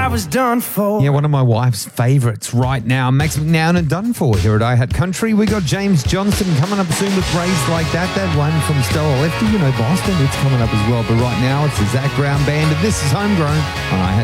was done for. Yeah, one of my wife's favourites right now. Max McNown and Done For here at iHat Country. We got James Johnson coming up soon with Raised Like That. That one from Stella Lefty, Boston. It's coming up as well. But right now, it's the Zach Brown Band, and this is Homegrown on iHat.